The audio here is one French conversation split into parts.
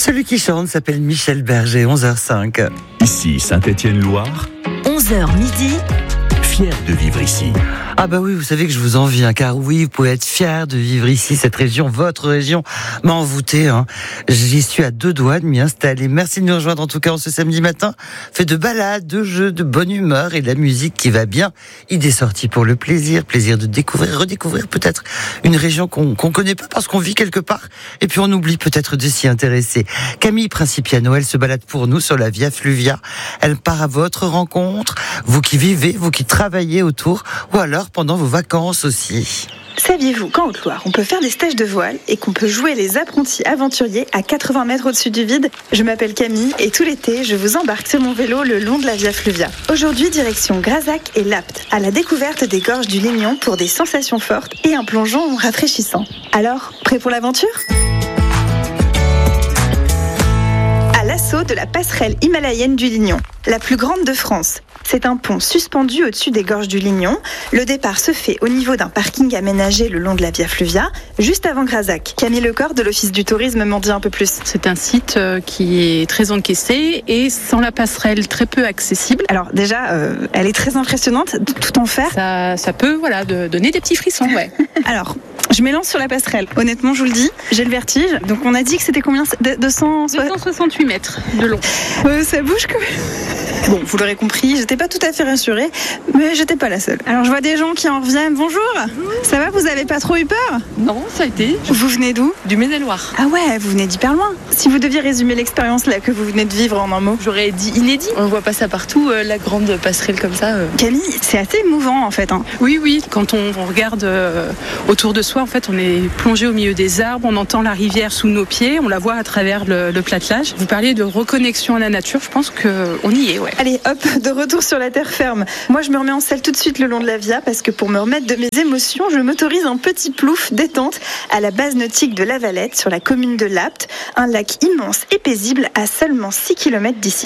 Celui qui chante s'appelle Michel Berger, 11h05. Ici Saint-Étienne-Loire, 11h midi. fier de vivre ici. Ah bah oui, vous savez que je vous envie, car oui, vous pouvez être fier de vivre ici, cette région, votre région m'a envoûté. J'y suis à 2 doigts de m'y installer. Merci de nous rejoindre en tout cas en ce samedi matin. Fait de balades, de jeux, de bonne humeur et de la musique qui va bien. Idée sortie pour le plaisir de découvrir, redécouvrir peut-être une région qu'on connaît pas parce qu'on vit quelque part et puis on oublie peut-être de s'y intéresser. Camille Principiano, elle se balade pour nous sur la Via Fluvia. Elle part à votre rencontre, vous qui vivez, vous qui travaillez autour ou alors pendant vos vacances aussi. Saviez-vous qu'en Haute-Loire, on peut faire des stages de voile et qu'on peut jouer les apprentis aventuriers à 80 mètres au-dessus du vide? Je m'appelle Camille et tout l'été, je vous embarque sur mon vélo le long de la Via Fluvia. Aujourd'hui, direction Grazac et Lapte, à la découverte des gorges du Lignon pour des sensations fortes et un plongeon rafraîchissant. Alors, prêt pour l'aventure ? À l'assaut de la passerelle himalayenne du Lignon, la plus grande de France. C'est un pont suspendu au-dessus des gorges du Lignon. Le départ se fait au niveau d'un parking aménagé le long de la Via Fluvia, juste avant Grazac. Camille Lecor de l'Office du Tourisme m'en dit un peu plus. C'est un site qui est très encaissé et sans la passerelle très peu accessible. Alors déjà, elle est très impressionnante, tout en fer. Ça peut donner des petits frissons, ouais. Alors, je m'élance sur la passerelle. Honnêtement, je vous le dis, j'ai le vertige. Donc on a dit que c'était combien ? 268 mètres de long. Ça bouge quand même. Bon, vous l'aurez compris, j'étais pas tout à fait rassurée, mais j'étais pas la seule. Alors je vois des gens qui en reviennent. Bonjour. Ça va, vous avez pas trop eu peur ? Non, ça a été. Vous venez d'où ? Du Maine-et-Loire. Ah ouais, vous venez d'hyper loin. Si vous deviez résumer l'expérience là que vous venez de vivre en un mot. J'aurais dit inédit. On voit pas ça partout, la grande passerelle comme ça. Camille, c'est assez émouvant en fait. Oui. Quand on regarde autour de soi, en fait, on est plongé au milieu des arbres, on entend la rivière sous nos pieds, on la voit à travers le platelage. Vous parliez de reconnexion à la nature, je pense qu'on y est, ouais. Allez, hop, de retour sur la terre ferme. Moi, je me remets en selle tout de suite le long de la Via parce que pour me remettre de mes émotions, je m'autorise un petit plouf détente à la base nautique de La Valette sur la commune de Lapte, un lac immense et paisible à seulement 6 km d'ici.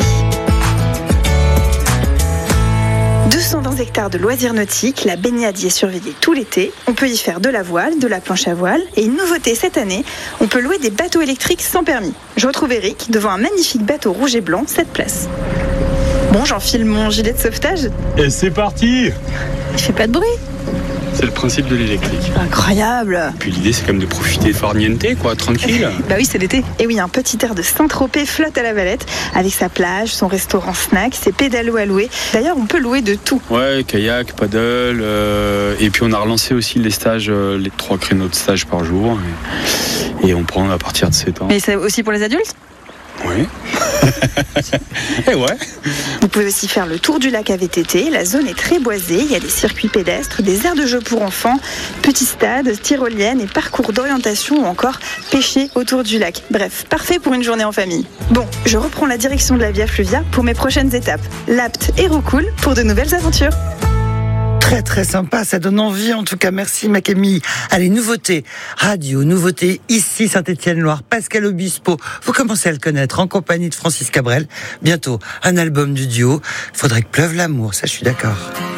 220 hectares de loisirs nautiques, la baignade y est surveillée tout l'été. On peut y faire de la voile, de la planche à voile. Et une nouveauté cette année, on peut louer des bateaux électriques sans permis. Je retrouve Eric devant un magnifique bateau rouge et blanc, 7 places. Bon, j'enfile mon gilet de sauvetage. Et c'est parti! Il fait pas de bruit. C'est le principe de l'électrique. Incroyable. Puis l'idée, c'est quand même de profiter farniente, quoi, tranquille. Bah oui, c'est l'été. Et oui, un petit air de Saint-Tropez flotte à la Valette, avec sa plage, son restaurant snack, ses pédalos à louer. D'ailleurs, on peut louer de tout. Ouais, kayak, paddle, et puis on a relancé aussi les stages, les 3 créneaux de stage par jour. Et on prend à partir de 7 ans. Mais c'est aussi pour les adultes ? Oui. Et ouais. Vous pouvez aussi faire le tour du lac à VTT. La zone est très boisée. Il y a des circuits pédestres, des aires de jeux pour enfants, petits stades, tyroliennes et parcours d'orientation ou encore pêcher autour du lac. Bref, parfait pour une journée en famille. Bon, je reprends la direction de la Via Fluvia pour mes prochaines étapes. Lapte et Roucoule pour de nouvelles aventures. Très très sympa, ça donne envie en tout cas, merci ma Camille. Allez, nouveauté radio, nouveauté ici Saint-Étienne-Loire, Pascal Obispo, vous commencez à le connaître en compagnie de Francis Cabrel. Bientôt un album du duo, faudrait que pleuve l'amour, ça je suis d'accord.